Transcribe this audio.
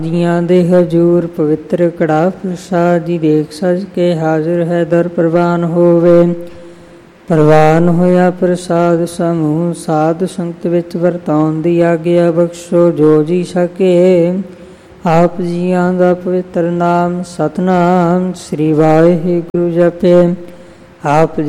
ਜੀਆਂ ਦੇ ਹਜੂਰ ਪਵਿੱਤਰ ਕੜਾ ਪ੍ਰਸਾਦ ਜੀ ਦੇਖ ਸਜ ਕੇ ਹਾਜ਼ਰ ਹੈ ਦਰ ਪ੍ਰਵਾਨ ਹੋਵੇ। ਪ੍ਰਵਾਨ ਹੋਇਆ ਪ੍ਰਸਾਦ ਸਮੂਹ ਸਾਧ ਸੰਗਤ ਵਿੱਚ ਵਰਤਾਉਣ ਦੀ ਆਗਿਆ ਬਖਸ਼ੋ ਜੋ ਜੀ ਸਕੇ। ਆਪ ਜੀਆਂ ਦਾ ਪਵਿੱਤਰ ਨਾਮ ਸਤਨਾਮ ਸ੍ਰੀ ਵਾਹਿਗੁਰੂ ਜਪੇ। ਆਪ